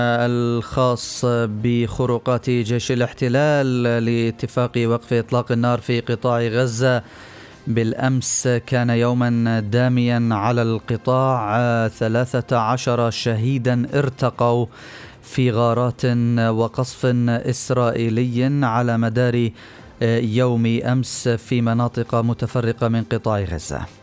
الخاص بخروقات جيش الاحتلال لاتفاق وقف إطلاق النار في قطاع غزة بالأمس كان يوما داميا على القطاع. 13 شهيدا ارتقوا في غارات وقصف إسرائيلي على مدار يوم أمس في مناطق متفرقة من قطاع غزة.